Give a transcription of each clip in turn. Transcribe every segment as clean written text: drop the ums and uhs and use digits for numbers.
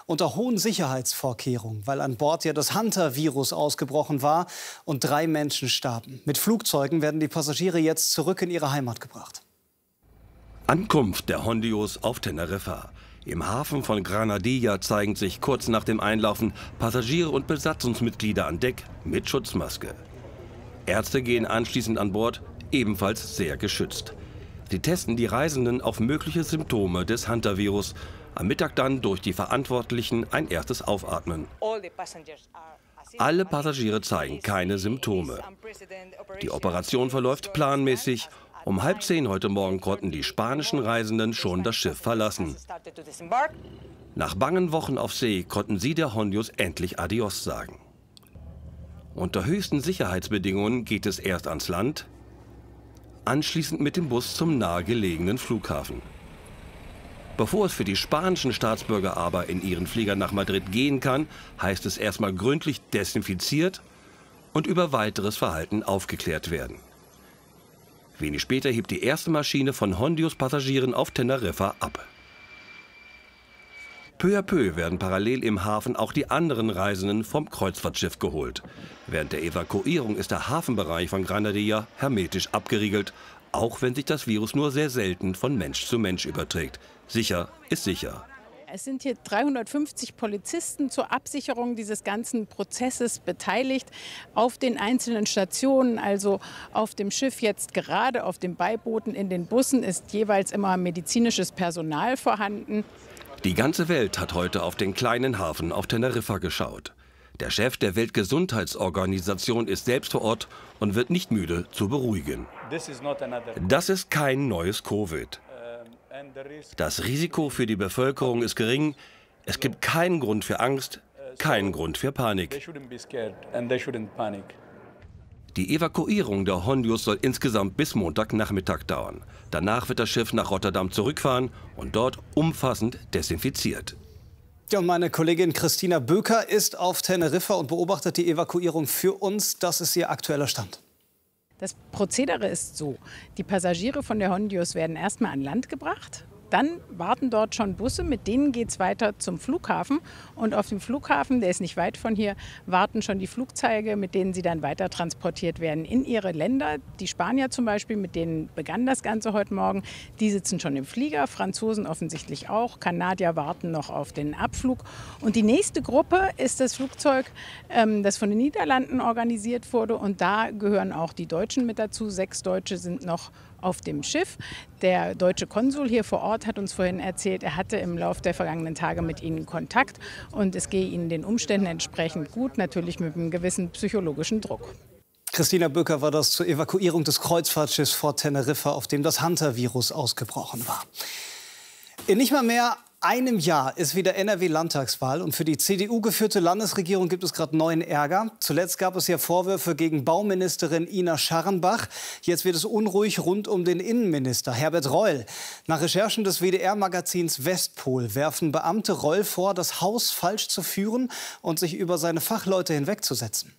unter hohen Sicherheitsvorkehrungen, weil an Bord ja das Hunter-Virus ausgebrochen war und 3 Menschen starben. Mit Flugzeugen werden die Passagiere jetzt zurück in ihre Heimat gebracht. Ankunft der Hondios auf Teneriffa. Im Hafen von Granadilla zeigen sich kurz nach dem Einlaufen Passagiere und Besatzungsmitglieder an Deck mit Schutzmaske. Ärzte gehen anschließend an Bord, ebenfalls sehr geschützt. Sie testen die Reisenden auf mögliche Symptome des Hunter-Virus. Am Mittag dann durch die Verantwortlichen ein erstes Aufatmen. Alle Passagiere zeigen keine Symptome. Die Operation verläuft planmäßig. Um 9:30 heute Morgen konnten die spanischen Reisenden schon das Schiff verlassen. Nach bangen Wochen auf See konnten sie der Hondios endlich Adios sagen. Unter höchsten Sicherheitsbedingungen geht es erst ans Land, anschließend mit dem Bus zum nahegelegenen Flughafen. Bevor es für die spanischen Staatsbürger aber in ihren Flieger nach Madrid gehen kann, heißt es erstmal gründlich desinfiziert und über weiteres Verhalten aufgeklärt werden. Wenig später hebt die erste Maschine von Hondios Passagieren auf Teneriffa ab. Peu à peu werden parallel im Hafen auch die anderen Reisenden vom Kreuzfahrtschiff geholt. Während der Evakuierung ist der Hafenbereich von Granadilla hermetisch abgeriegelt, auch wenn sich das Virus nur sehr selten von Mensch zu Mensch überträgt. Sicher ist sicher. Es sind hier 350 Polizisten zur Absicherung dieses ganzen Prozesses beteiligt. Auf den einzelnen Stationen, also auf dem Schiff jetzt gerade, auf den Beibooten, in den Bussen, ist jeweils immer medizinisches Personal vorhanden. Die ganze Welt hat heute auf den kleinen Hafen auf Teneriffa geschaut. Der Chef der Weltgesundheitsorganisation ist selbst vor Ort und wird nicht müde zu beruhigen. Das ist kein neues Covid. Das Risiko für die Bevölkerung ist gering. Es gibt keinen Grund für Angst, keinen Grund für Panik. Die Evakuierung der Hondios soll insgesamt bis Montagnachmittag dauern. Danach wird das Schiff nach Rotterdam zurückfahren und dort umfassend desinfiziert. Ja, und meine Kollegin Christina Böker ist auf Teneriffa und beobachtet die Evakuierung für uns. Das ist ihr aktueller Stand. Das Prozedere ist so: Die Passagiere von der Hondios werden erstmal an Land gebracht. Dann warten dort schon Busse, mit denen geht es weiter zum Flughafen. Und auf dem Flughafen, der ist nicht weit von hier, warten schon die Flugzeuge, mit denen sie dann weiter transportiert werden in ihre Länder. Die Spanier zum Beispiel, mit denen begann das Ganze heute Morgen, die sitzen schon im Flieger, Franzosen offensichtlich auch, Kanadier warten noch auf den Abflug. Und die nächste Gruppe ist das Flugzeug, das von den Niederlanden organisiert wurde. Und da gehören auch die Deutschen mit dazu. 6 Deutsche sind noch auf dem Schiff. Der deutsche Konsul hier vor Ort hat uns vorhin erzählt, er hatte im Laufe der vergangenen Tage mit ihnen Kontakt und es gehe ihnen den Umständen entsprechend gut, natürlich mit einem gewissen psychologischen Druck. Christina Böker war das zur Evakuierung des Kreuzfahrtschiffs vor Teneriffa, auf dem das Hunter-Virus ausgebrochen war. In nicht mal mehr einem Jahr ist wieder NRW-Landtagswahl und für die CDU-geführte Landesregierung gibt es gerade neuen Ärger. Zuletzt gab es ja Vorwürfe gegen Bauministerin Ina Scharrenbach. Jetzt wird es unruhig rund um den Innenminister Herbert Reul. Nach Recherchen des WDR-Magazins Westpol werfen Beamte Reul vor, das Haus falsch zu führen und sich über seine Fachleute hinwegzusetzen.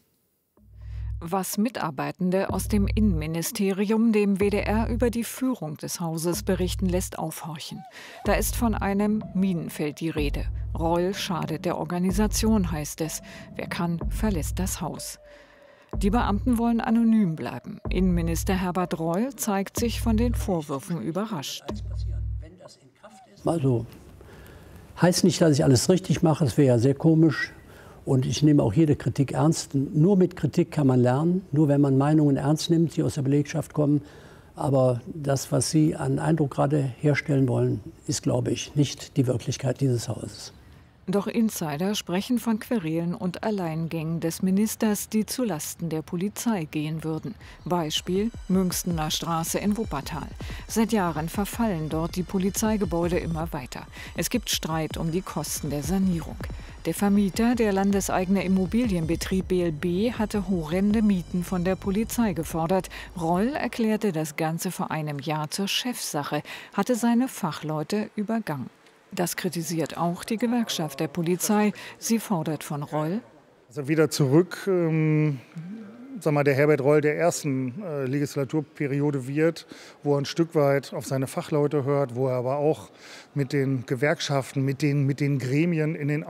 Was Mitarbeitende aus dem Innenministerium dem WDR über die Führung des Hauses berichten, lässt aufhorchen. Da ist von einem Minenfeld die Rede. Reul schadet der Organisation, heißt es. Wer kann, verlässt das Haus. Die Beamten wollen anonym bleiben. Innenminister Herbert Reul zeigt sich von den Vorwürfen überrascht. Also, heißt nicht, dass ich alles richtig mache, das wäre ja sehr komisch. Und ich nehme auch jede Kritik ernst. Nur mit Kritik kann man lernen, nur wenn man Meinungen ernst nimmt, die aus der Belegschaft kommen. Aber das, was Sie an Eindruck gerade herstellen wollen, ist, glaube ich, nicht die Wirklichkeit dieses Hauses. Doch Insider sprechen von Querelen und Alleingängen des Ministers, die zulasten der Polizei gehen würden. Beispiel Münstener Straße in Wuppertal. Seit Jahren verfallen dort die Polizeigebäude immer weiter. Es gibt Streit um die Kosten der Sanierung. Der Vermieter, der landeseigene Immobilienbetrieb BLB, hatte horrende Mieten von der Polizei gefordert. Reul erklärte das Ganze vor einem Jahr zur Chefsache, hatte seine Fachleute übergangen. Das kritisiert auch die Gewerkschaft der Polizei. Sie fordert von Reul: Also wieder zurück, der Herbert Reul der ersten Legislaturperiode wird, wo er ein Stück weit auf seine Fachleute hört, wo er aber auch mit den Gewerkschaften, mit den Gremien in den